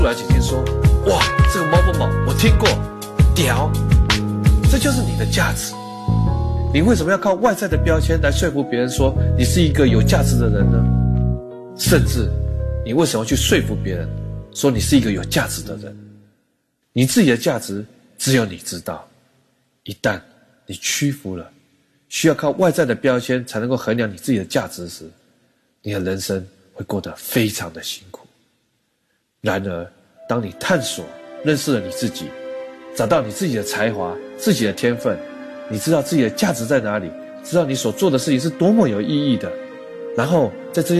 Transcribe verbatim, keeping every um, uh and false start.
突然几天说，哇，这个某某某我听过，屌，这就是你的价值。你为什么要靠外在的标签来说服别人说你是一个有价值的人呢？甚至你为什么去说服别人说你是一个有价值的人？你自己的价值只有你知道。一旦你屈服了，需要靠外在的标签才能够衡量你自己的价值时，你的人生会过得非常的辛苦。然而，当你探索、认识了你自己，找到你自己的才华、自己的天分，你知道自己的价值在哪里，知道你所做的事情是多么有意义的，然后在这些